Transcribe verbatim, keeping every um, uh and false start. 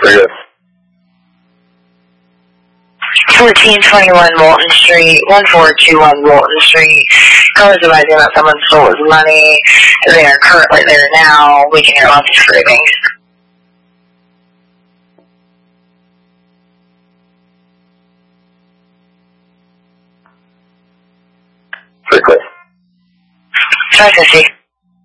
Very good. fourteen twenty-one Walton Street, one four two one Walton Street. Callers advising that someone stole his money. They are currently there now. We can hear lots of screaming. Very good. five fifty.